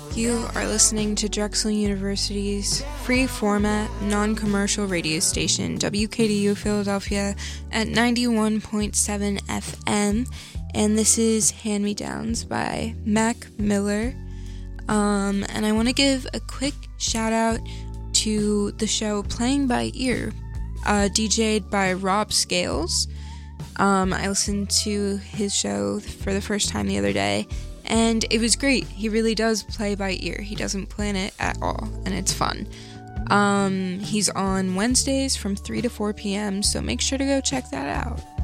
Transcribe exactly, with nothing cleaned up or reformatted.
You are listening to Drexel University's free format, non-commercial radio station, W K D U Philadelphia, at ninety-one point seven F M, and this is Hand Me Downs by Mac Miller. Um, and I want to give a quick shout out to the show Playing by Ear, uh, D J'd by Rob Scales. Um, I listened to his show for the first time the other day, and it was great. He really does play by ear. He doesn't plan it at all, and it's fun. Um, he's on Wednesdays from three to four p.m., so make sure to go check that out.